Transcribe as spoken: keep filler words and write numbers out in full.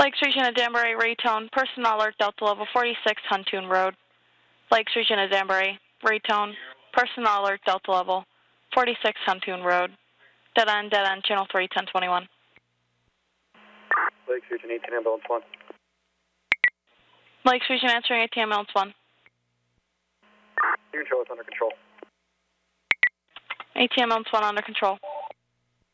Lakes Region of Danbury, Raytone, personnel alert Delta Level forty-six, Huntoon Road. Lakes Region of Danbury, Raytone, personnel alert Delta Level forty-six, Huntoon Road. Dead end, dead end, channel three, ten twenty-one. Lakes Region eighteen, ambulance one. Lakes Region answering eighteen, ambulance one. You control, it's under control. eighteen, ambulance one under control.